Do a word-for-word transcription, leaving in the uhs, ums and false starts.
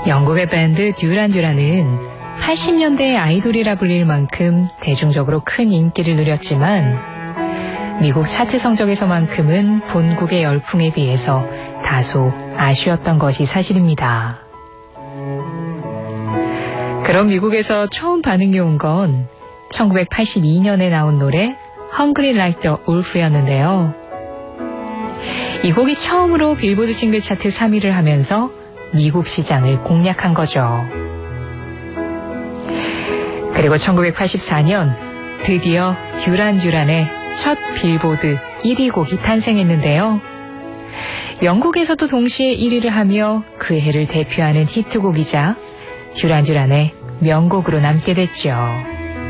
영국의 밴드 듀란 듀란은 팔십 년대의 아이돌이라 불릴 만큼 대중적으로 큰 인기를 누렸지만 미국 차트 성적에서만큼은 본국의 열풍에 비해서 다소 아쉬웠던 것이 사실입니다. 그럼 미국에서 처음 반응이 온 건 천구백팔십이 년에 나온 노래 Hungry Like the Wolf였는데요. 이 곡이 처음으로 빌보드 싱글 차트 삼 위를 하면서 미국 시장을 공략한 거죠. 그리고 천구백팔십사 년 드디어 듀란 듀란의 첫 빌보드 일 위 곡이 탄생했는데요. 영국에서도 동시에 일 위를 하며 그 해를 대표하는 히트곡이자 듀란 듀란의 명곡으로 남게 됐죠.